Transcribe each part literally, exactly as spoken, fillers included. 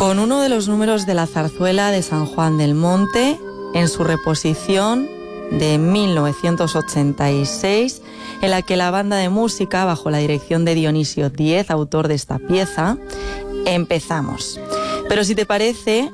con uno de los números de la zarzuela de San Juan del Monte en su reposición de mil novecientos ochenta y seis, en la que la banda de música, bajo la dirección de Dionisio Díez, autor de esta pieza, empezamos. Pero si te parece,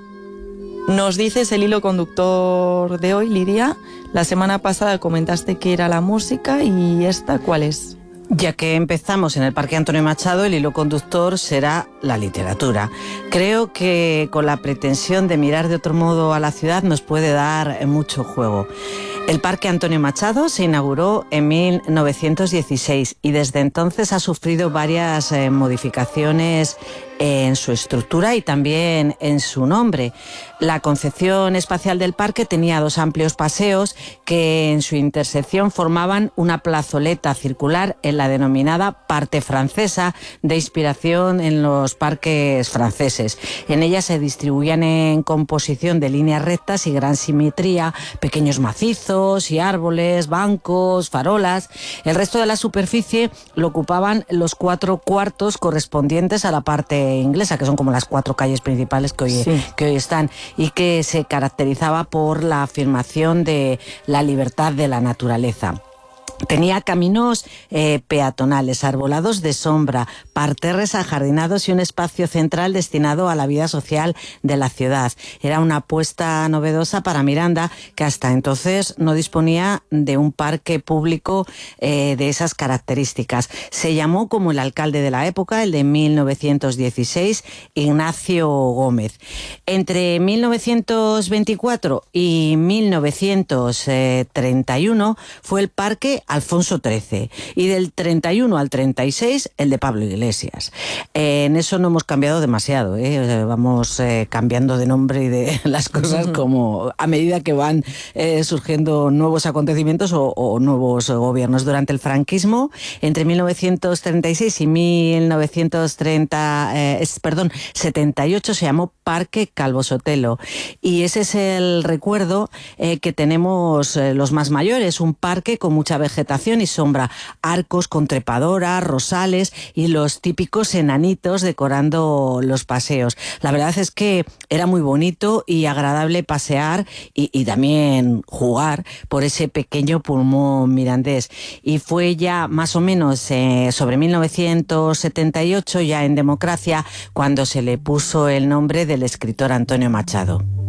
nos dices el hilo conductor de hoy, Lidia. La semana pasada comentaste que era la música, y esta, ¿cuál es? Ya que empezamos en el Parque Antonio Machado, el hilo conductor será la literatura. Creo que con la pretensión de mirar de otro modo a la ciudad nos puede dar mucho juego. El Parque Antonio Machado se inauguró en mil novecientos dieciséis y desde entonces ha sufrido varias eh, modificaciones en su estructura y también en su nombre. La concepción espacial del parque tenía dos amplios paseos que en su intersección formaban una plazoleta circular en la denominada parte francesa, de inspiración en los parques franceses. En ella se distribuían en composición de líneas rectas y gran simetría pequeños macizos y árboles, bancos, farolas. El resto de la superficie lo ocupaban los cuatro cuartos correspondientes a la parte inglesa, que son como las cuatro calles principales que hoy, sí. que hoy están, y que se caracterizaba por la afirmación de la libertad de la naturaleza. Tenía caminos eh, peatonales, arbolados de sombra, parterres ajardinados y un espacio central destinado a la vida social de la ciudad. Era una apuesta novedosa para Miranda, que hasta entonces no disponía de un parque público eh, de esas características. Se llamó como el alcalde de la época, el de mil novecientos dieciséis, Ignacio Gómez. Entre mil novecientos veinticuatro y mil novecientos treinta y uno fue el parque Alfonso trece, y del treinta y uno al treinta y seis el de Pablo Iglesias. Eh, en eso no hemos cambiado demasiado, ¿eh? Vamos eh, cambiando de nombre y de las cosas como a medida que van eh, surgiendo nuevos acontecimientos o, o nuevos gobiernos. Durante el franquismo, entre mil novecientos treinta y seis y mil novecientos treinta, eh, perdón, setenta y ocho se llamó Parque Calvo Sotelo, y ese es el recuerdo eh, que tenemos eh, los más mayores, un parque con mucha vegetación y sombra, arcos con trepadoras, rosales y los típicos enanitos decorando los paseos. La verdad es que era muy bonito y agradable pasear y, y también jugar por ese pequeño pulmón mirandés. Y fue ya más o menos eh, sobre mil novecientos setenta y ocho, ya en democracia, cuando se le puso el nombre del escritor Antonio Machado.